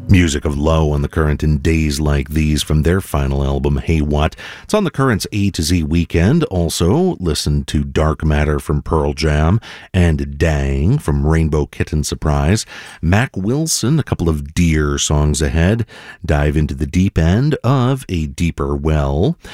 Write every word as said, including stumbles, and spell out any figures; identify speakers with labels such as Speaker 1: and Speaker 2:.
Speaker 1: Music of Low on The Current in Days Like These from their final album, Hey What. It's on The Current's A to Z weekend. Also, listen to Dark Matter from Pearl Jam and Dang from Rainbow Kitten Surprise. Mac Wilson, a couple of Deer songs ahead. Dive into the deep end of A Deeper Well.